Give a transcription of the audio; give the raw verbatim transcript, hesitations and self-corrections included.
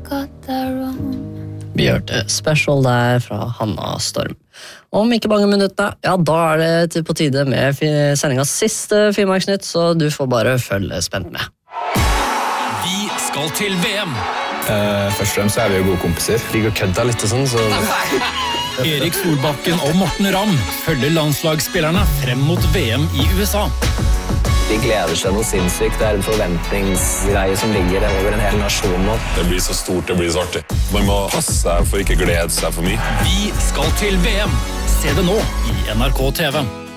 got that wrong. Vi hørte Special der fra Hanna Storm. Om ikke mange minutter, ja, da er det på tide med sendingas siste Finnmarksnytt, så du får bare følge spent med. Vi skal til V M. Uh, først og fremst så er vi jo gode kompiser. Ligger og kødder litt og sånn, så... Erik Solbakken og Morten Ramm følger landslagsspillerne frem mot V M i U S A. De gleder seg noe sinnssykt. Det er en forventningsgreie som ligger over en hel nasjon nå. Det blir så stort, det blir så artig. Man må passe seg for ikke glede seg for mye. Vi skal til V M. Se det nå i N R K T V.